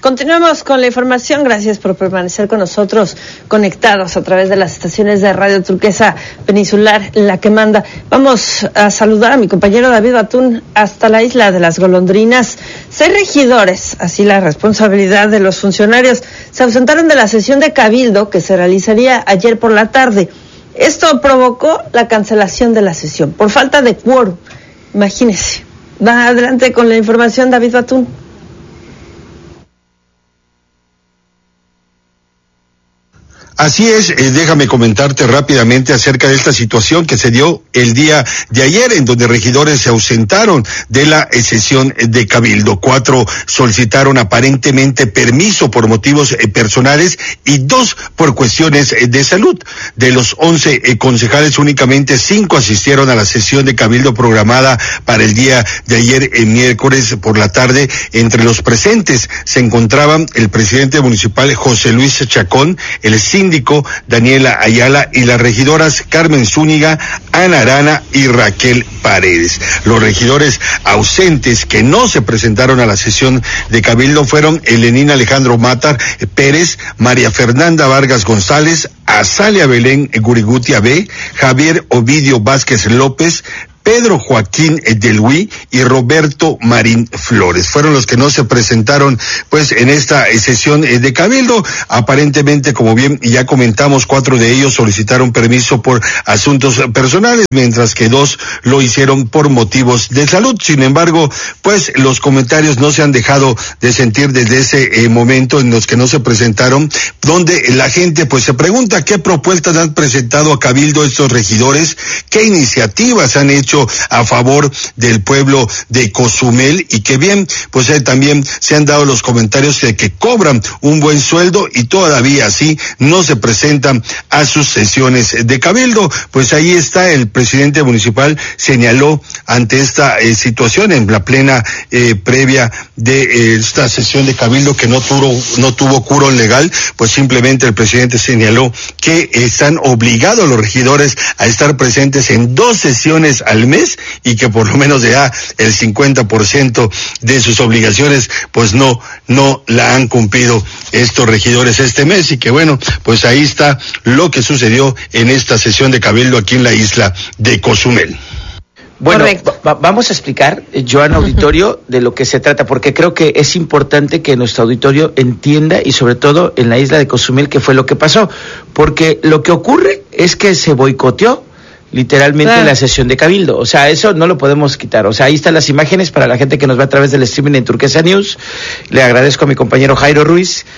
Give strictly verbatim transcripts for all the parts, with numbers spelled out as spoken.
Continuamos con la información. Gracias por permanecer con nosotros, conectados a través de las estaciones de Radio Turquesa Peninsular, la que manda. Vamos a saludar a mi compañero David Batún hasta la isla de las Golondrinas. Seis regidores, así la responsabilidad de los funcionarios, se ausentaron de la sesión de Cabildo que se realizaría ayer por la tarde. Esto provocó la cancelación de la sesión por falta de quórum. Imagínense. Va adelante con la información, David Batún. Así es, eh, déjame comentarte rápidamente acerca de esta situación que se dio el día de ayer, en donde regidores se ausentaron de la eh, sesión de Cabildo. Cuatro solicitaron aparentemente permiso por motivos eh, personales y dos por cuestiones eh, de salud. De los once eh, concejales, únicamente cinco asistieron a la sesión de Cabildo programada para el día de ayer, el miércoles por la tarde. Entre los presentes se encontraban el presidente municipal José Luis Chacón, el síndico Daniela Ayala y las regidoras Carmen Zúñiga, Ana Arana y Raquel Paredes. Los regidores ausentes que no se presentaron a la sesión de Cabildo fueron Elenín Alejandro Matar Pérez, María Fernanda Vargas González, Azalia Belén Gurigutia B, Javier Ovidio Vázquez López, Pedro Joaquín Delhuí y Roberto Marín Flores. Fueron los que no se presentaron pues en esta sesión de Cabildo. Aparentemente, como bien ya comentamos, cuatro de ellos solicitaron permiso por asuntos personales, mientras que dos lo hicieron por motivos de salud. Sin embargo, pues los comentarios no se han dejado de sentir desde ese eh, momento en los que no se presentaron, donde la gente pues se pregunta qué propuestas han presentado a Cabildo estos regidores, qué iniciativas han hecho a favor del pueblo de Cozumel, y que bien, pues eh, también se han dado los comentarios de que cobran un buen sueldo y todavía así no se presentan a sus sesiones de Cabildo. Pues ahí está, el presidente municipal señaló ante esta eh, situación en la plena eh, previa de eh, esta sesión de Cabildo que no tuvo, no tuvo quórum legal, pues simplemente el presidente señaló que están obligados los regidores a estar presentes en dos sesiones al mes y que por lo menos ya el cincuenta por ciento de sus obligaciones pues no no la han cumplido estos regidores este mes, y que bueno, pues ahí está lo que sucedió en esta sesión de Cabildo aquí en la isla de Cozumel. Bueno, va, vamos a explicar, Joan Auditorio, de lo que se trata, porque creo que es importante que nuestro auditorio entienda, y sobre todo en la isla de Cozumel, qué fue lo que pasó, porque lo que ocurre es que se boicoteó literalmente claro. La sesión de Cabildo, o sea, eso no lo podemos quitar. O sea, ahí están las imágenes para la gente que nos ve a través del streaming en Turquesa News. Le agradezco a mi compañero Jairo Ruiz.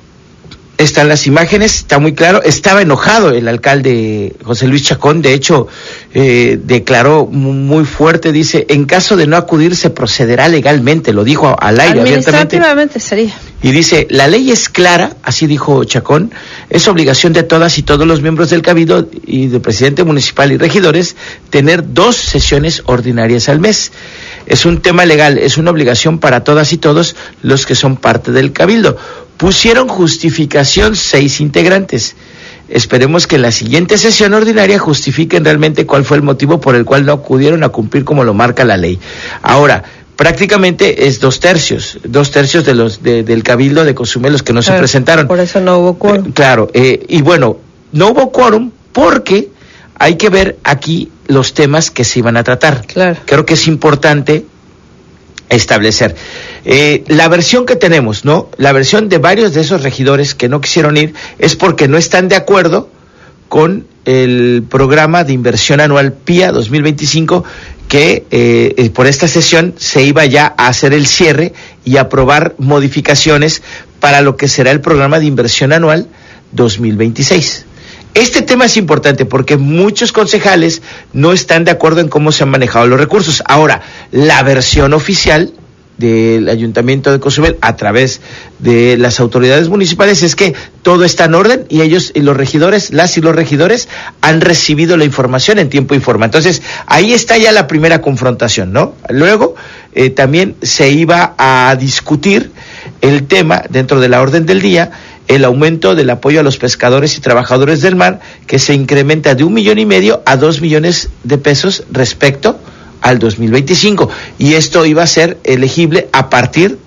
Están las imágenes, está muy claro. Estaba enojado el alcalde José Luis Chacón, de hecho, eh, declaró muy fuerte, dice, en caso de no acudir se procederá legalmente, lo dijo al aire abiertamente. Administrativamente sería. Y dice, la ley es clara, así dijo Chacón, es obligación de todas y todos los miembros del Cabildo y del presidente municipal y regidores tener dos sesiones ordinarias al mes. Es un tema legal, es una obligación para todas y todos los que son parte del Cabildo. Pusieron justificación seis integrantes. Esperemos que en la siguiente sesión ordinaria justifiquen realmente cuál fue el motivo por el cual no acudieron a cumplir como lo marca la ley. Ahora, prácticamente es dos tercios, dos tercios de los de, del Cabildo de Cozumel los que no claro, se presentaron. Por eso no hubo quórum. Eh, claro, eh, y bueno, no hubo quórum porque hay que ver aquí los temas que se iban a tratar. Claro. Creo que es importante establecer. Eh, la versión que tenemos, ¿no? La versión de varios de esos regidores que no quisieron ir es porque no están de acuerdo con el programa de inversión anual P I A dos mil veinticinco, que eh, por esta sesión se iba ya a hacer el cierre y aprobar modificaciones para lo que será el programa de inversión anual dos mil veintiséis. Este tema es importante porque muchos concejales no están de acuerdo en cómo se han manejado los recursos. Ahora, la versión oficial del Ayuntamiento de Cozumel a través de las autoridades municipales es que todo está en orden y ellos y los regidores, las y los regidores han recibido la información en tiempo y forma. Entonces, ahí está ya la primera confrontación, ¿no? Luego, eh, también se iba a discutir el tema dentro de la orden del día, el aumento del apoyo a los pescadores y trabajadores del mar, que se incrementa de un millón y medio a dos millones de pesos respecto al dos mil veinticinco, y esto iba a ser elegible a partir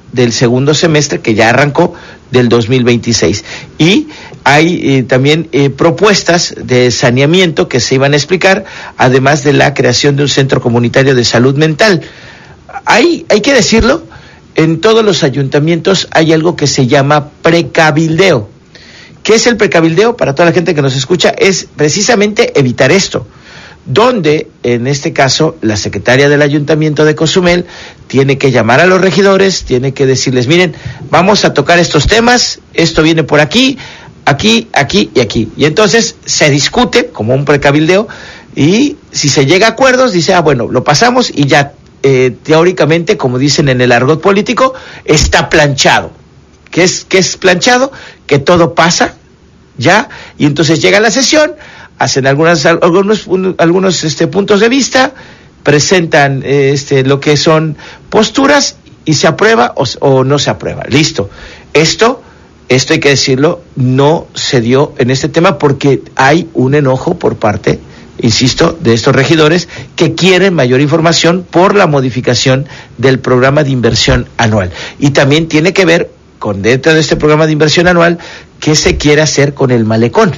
del segundo semestre que ya arrancó del dos mil veintiséis. Y hay eh, también eh, propuestas de saneamiento que se iban a explicar, además de la creación de un centro comunitario de salud mental. Hay, hay que decirlo, en todos los ayuntamientos hay algo que se llama precabildeo. ¿Qué es el precabildeo? Para toda la gente que nos escucha, es precisamente evitar esto, donde, en este caso, la secretaria del Ayuntamiento de Cozumel tiene que llamar a los regidores, tiene que decirles, miren, vamos a tocar estos temas, esto viene por aquí, aquí, aquí y aquí. Y entonces se discute como un precabildeo, y si se llega a acuerdos, dice, ah, bueno, lo pasamos y ya, eh, teóricamente, como dicen en el argot político, está planchado. ¿Qué es, qué es planchado? Que todo pasa, ya, y entonces llega la sesión, hacen algunas, algunos, un, algunos este, puntos de vista, presentan este, lo que son posturas y se aprueba o, o no se aprueba. Listo. Esto, esto hay que decirlo, no se dio en este tema porque hay un enojo por parte, insisto, de estos regidores que quieren mayor información por la modificación del programa de inversión anual. Y también tiene que ver con, dentro de este programa de inversión anual, qué se quiere hacer con el malecón.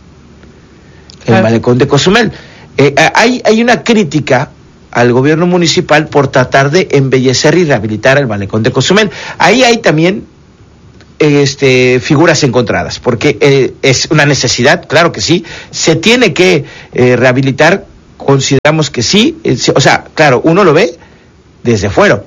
El claro. malecón de Cozumel. Eh, hay, hay una crítica al gobierno municipal por tratar de embellecer y rehabilitar el malecón de Cozumel. Ahí hay también este, figuras encontradas, porque eh, es una necesidad, claro que sí, se tiene que eh, rehabilitar, consideramos que sí, eh, o sea, claro, uno lo ve desde fuera.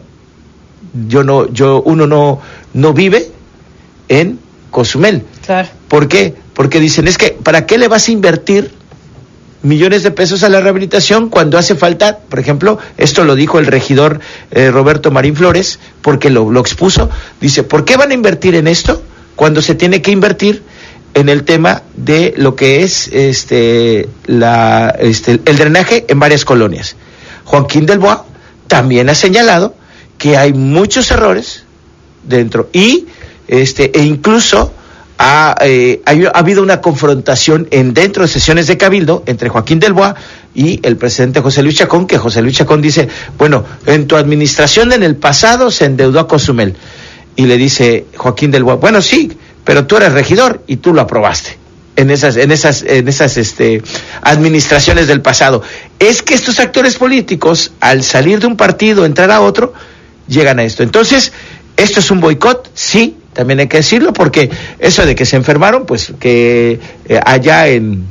Yo no, yo, uno no, no vive en Cozumel. Claro. ¿Por qué? Porque dicen, es que, ¿para qué le vas a invertir millones de pesos a la rehabilitación cuando hace falta? Por ejemplo, esto lo dijo el regidor eh, Roberto Marín Flores, porque lo, lo expuso, dice, ¿por qué van a invertir en esto cuando se tiene que invertir en el tema de lo que es este, la, este, el drenaje en varias colonias? Joaquín del Bois también ha señalado que hay muchos errores dentro y este e incluso ha, eh, ha, ha habido una confrontación en dentro de sesiones de Cabildo entre Joaquín del Bois y el presidente José Luis Chacón, que José Luis Chacón dice, bueno, en tu administración en el pasado se endeudó a Cozumel, y le dice Joaquín del Bois, bueno, sí, pero tú eres regidor y tú lo aprobaste en esas en esas en esas este administraciones del pasado. Es que estos actores políticos, al salir de un partido, entrar a otro, llegan a esto. Entonces, ¿esto es un boicot? Sí, también hay que decirlo, porque eso de que se enfermaron, pues que eh, allá en,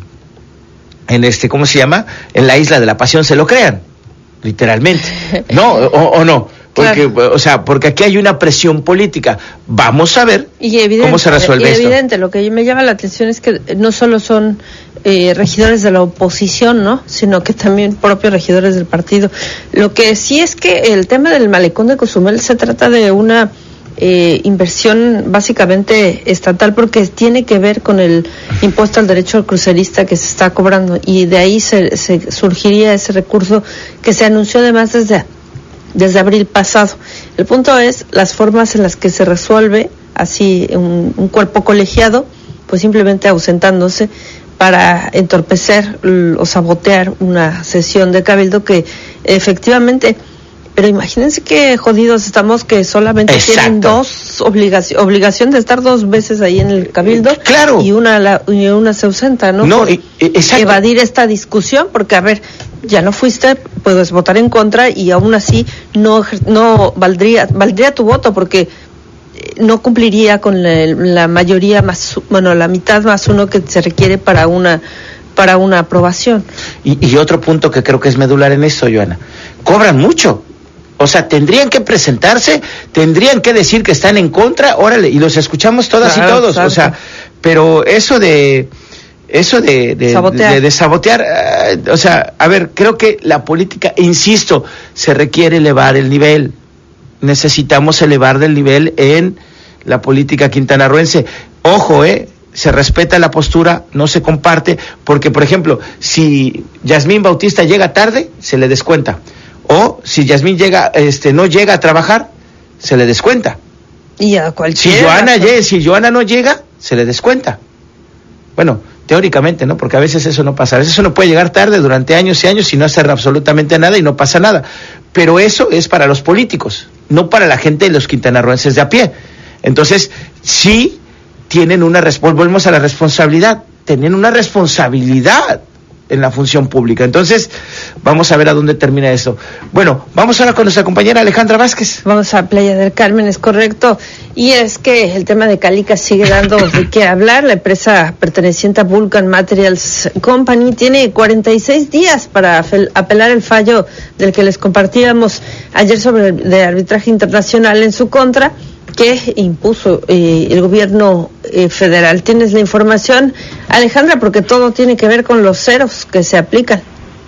en este, ¿cómo se llama? En la Isla de la Pasión se lo crean, literalmente. ¿No? ¿O, o no? Porque, claro. O sea, porque aquí hay una presión política. Vamos a ver y evidente, cómo se resuelve y esto. Evidente, lo que me llama la atención es que no solo son eh, regidores de la oposición, ¿no? Sino que también propios regidores del partido. Lo que sí es que el tema del malecón de Cozumel se trata de una eh, inversión básicamente estatal, porque tiene que ver con el impuesto al derecho al crucerista que se está cobrando, y de ahí se, se surgiría ese recurso que se anunció además desde desde abril pasado. El punto es las formas en las que se resuelve así un, un cuerpo colegiado, pues simplemente ausentándose para entorpecer o sabotear una sesión de Cabildo que efectivamente, pero imagínense qué jodidos estamos, que solamente Exacto. tienen dos obligación obligación de estar dos veces ahí en el Cabildo, claro. y una la, y una se ausenta, ¿no? No, Por e, exacto. evadir esta discusión, porque a ver, ya no fuiste, puedes votar en contra y aún así no no valdría valdría tu voto, porque no cumpliría con la, la mayoría más, bueno, la mitad más uno que se requiere para una para una aprobación. Y, y otro punto que creo que es medular en esto, Joana, cobran mucho. O sea, tendrían que presentarse, tendrían que decir que están en contra, órale, y los escuchamos todas claro, y todos. Exacto. O sea, pero eso de eso de de sabotear, de, de sabotear uh, o sea, a ver, creo que la política, insisto, se requiere elevar el nivel. Necesitamos elevar el nivel en la política quintanarroense. Ojo, eh, se respeta la postura, no se comparte, porque, por ejemplo, si Yasmín Bautista llega tarde, se le descuenta. O si Yasmín llega, este, no llega a trabajar, se le descuenta. Y a cualquiera. Si Joana, llega, si Joana no llega, se le descuenta. Bueno, teóricamente, ¿no? Porque a veces eso no pasa. A veces uno puede llegar tarde durante años y años y no hacer absolutamente nada y no pasa nada. Pero eso es para los políticos. no para la gente de los quintanarroenses de a pie. Entonces, sí tienen una responsabilidad, volvemos a la responsabilidad, tienen una responsabilidad en la función pública. Entonces, vamos a ver a dónde termina esto. Bueno, vamos ahora con nuestra compañera Alejandra Vázquez. Vamos a Playa del Carmen, es correcto. Y es que el tema de Calica sigue dando de qué hablar. La empresa perteneciente a Vulcan Materials Company tiene cuarenta y seis días para apelar el fallo del que les compartíamos ayer sobre el de arbitraje internacional en su contra, que impuso eh, el gobierno eh, federal. ¿Tienes la información, Alejandra? Porque todo tiene que ver con los ceros que se aplican.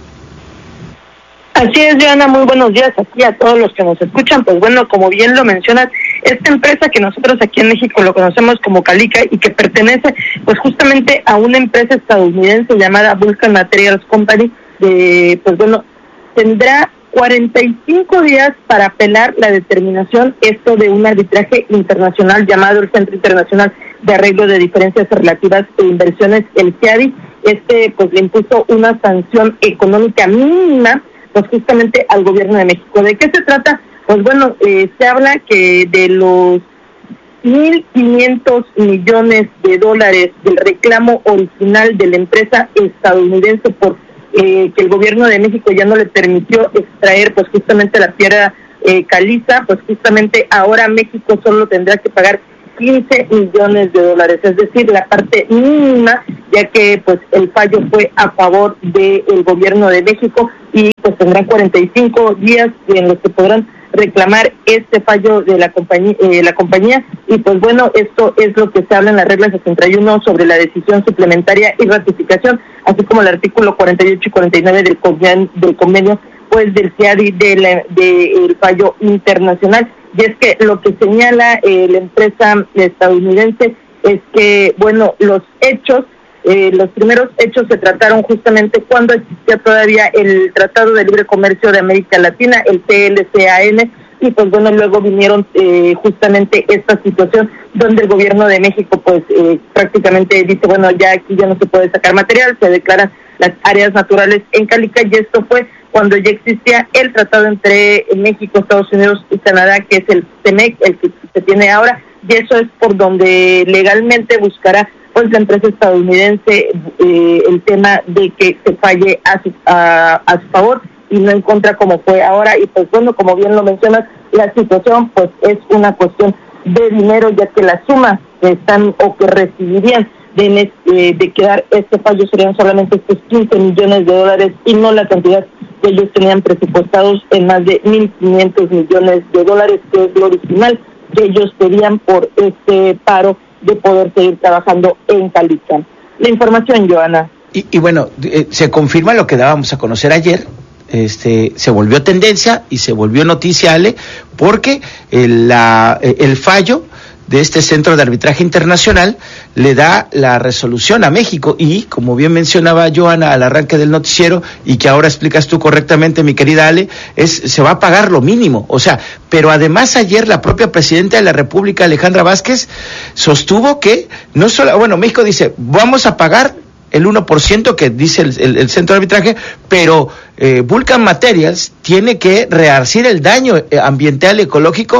Así es, Joana, muy buenos días aquí a todos los que nos escuchan. Pues bueno, como bien lo mencionas, esta empresa que nosotros aquí en México lo conocemos como Calica y que pertenece pues justamente a una empresa estadounidense llamada Vulcan Materials Company, de, pues bueno, tendrá cuarenta y cinco días para apelar la determinación, esto de un arbitraje internacional llamado el Centro Internacional de Arreglo de Diferencias Relativas e Inversiones, el C I A D I. Este pues le impuso una sanción económica mínima pues justamente al gobierno de México. ¿De qué se trata? Pues bueno, eh, se habla que de los mil quinientos millones de dólares del reclamo original de la empresa estadounidense por Eh, que el gobierno de México ya no le permitió extraer pues justamente la piedra eh, caliza, pues justamente ahora México solo tendrá que pagar quince millones de dólares, es decir, la parte mínima, ya que pues el fallo fue a favor del gobierno de México y pues tendrán cuarenta y cinco días en los que podrán reclamar este fallo de la compañía, eh, la compañía y pues bueno, esto es lo que se habla en la regla sesenta y uno sobre la decisión suplementaria y ratificación, así como el artículo cuarenta y ocho y cuarenta y nueve del convenio, del convenio pues del C I A D I de la, de el fallo internacional. Y es que lo que señala eh, la empresa estadounidense es que bueno, los hechos Eh, los primeros hechos se trataron justamente cuando existía todavía el Tratado de Libre Comercio de América Latina, el T L C A N, y pues bueno, luego vinieron eh, justamente esta situación donde el gobierno de México pues eh, prácticamente dice, bueno, ya aquí ya no se puede sacar material, se declaran las áreas naturales en Calica, y esto fue cuando ya existía el tratado entre México, Estados Unidos y Canadá, que es el T M E C, el que se tiene ahora, y eso es por donde legalmente buscará pues la empresa estadounidense eh, el tema de que se falle a su, a, a su favor y no en contra como fue ahora. Y pues bueno, como bien lo mencionas, la situación pues es una cuestión de dinero, ya que la suma que están o que recibirían de, eh, de quedar este fallo serían solamente estos quince millones de dólares y no la cantidad que ellos tenían presupuestados en más de mil quinientos millones de dólares, que es lo original que ellos pedían por este paro de poder seguir trabajando en Calica. La información, Joana. Y, y bueno, eh, se confirma lo que dábamos a conocer ayer, este, se volvió tendencia y se volvió noticiable porque el, la, el fallo de este Centro de Arbitraje Internacional le da la resolución a México y, como bien mencionaba Joana al arranque del noticiero y que ahora explicas tú correctamente, mi querida Ale, es se va a pagar lo mínimo, o sea, pero además ayer la propia presidenta de la República, Alejandra Vázquez, sostuvo que no solo, bueno, México dice, vamos a pagar el uno por ciento que dice el, el, el centro de arbitraje, pero eh, Vulcan Materials tiene que resarcir el daño ambiental y ecológico